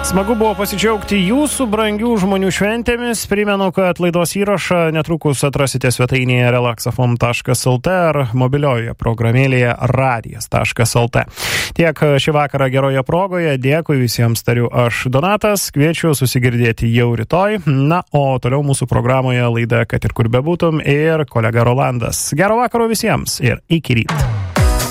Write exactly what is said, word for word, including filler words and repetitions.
Smagu buvo pasidžiaugti jūsų brangių žmonių šventėmis. Primenu, kad laidos įrašą netrukus atrasite svetainėje relaxafm taškas lt ar mobiliojoje programėlėje radijas taškas lt. Tiek šį vakarą geroje progoje. Dėkui visiems, tariu aš Donatas. Kviečiu susigirdėti jau rytoj. Na, o toliau mūsų programoje laida Kad ir kur bebūtum ir kolega Rolandas. Gero vakaro visiems ir iki ryto.